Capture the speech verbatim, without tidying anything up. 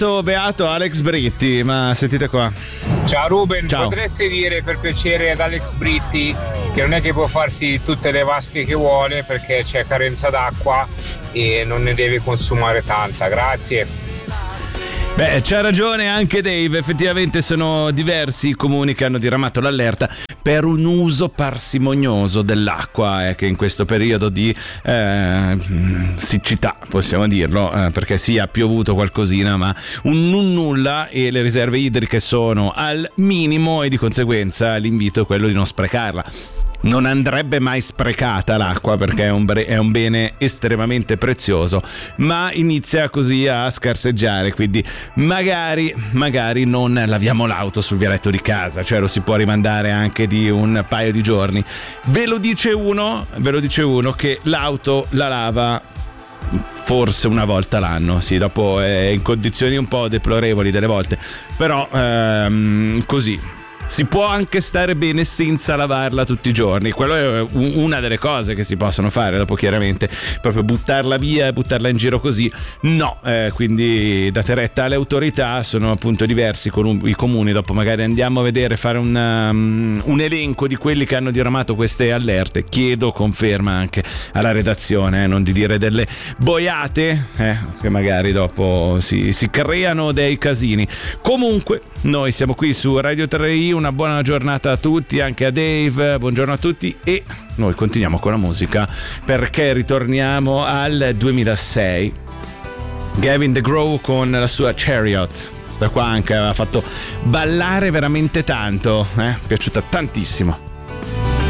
beato, beato Alex Britti, ma sentite qua. Ciao Ruben, Ciao. Potresti dire per piacere ad Alex Britti che non è che può farsi tutte le vasche che vuole perché c'è carenza d'acqua e non ne deve consumare tanta, grazie. Beh, c'ha ragione anche Dave, effettivamente sono diversi i comuni che hanno diramato l'allerta per un uso parsimonioso dell'acqua, eh, che in questo periodo di eh, siccità, possiamo dirlo, eh, perché sì, ha piovuto qualcosina, ma un, un nulla, e le riserve idriche sono al minimo, e di conseguenza l'invito è quello di non sprecarla. Non andrebbe mai sprecata l'acqua perché è un, bre- è un bene estremamente prezioso, ma inizia così a scarseggiare, quindi magari, magari non laviamo l'auto sul vialetto di casa, cioè lo si può rimandare anche di un paio di giorni. Ve lo dice uno, ve lo dice uno che l'auto la lava forse una volta l'anno, sì, dopo è in condizioni un po' deplorevoli delle volte, però ehm, così. Si può anche stare bene senza lavarla tutti i giorni, quello è una delle cose che si possono fare. Dopo chiaramente proprio buttarla via e buttarla in giro così no, eh, quindi date retta alle autorità, sono appunto diversi con un, i comuni. Dopo magari andiamo a vedere, fare un, um, un elenco di quelli che hanno diramato queste allerte. Chiedo conferma anche alla redazione, eh, non di dire delle boiate, eh, che magari dopo si, si creano dei casini. Comunque noi siamo qui su Radio tre i, una buona giornata a tutti, anche a Dave, buongiorno a tutti, e noi continuiamo con la musica perché ritorniamo al duemilasei. Gavin DeGraw con la sua Chariot, sta qua anche, aveva fatto ballare veramente tanto, eh? Piaciuta tantissimo.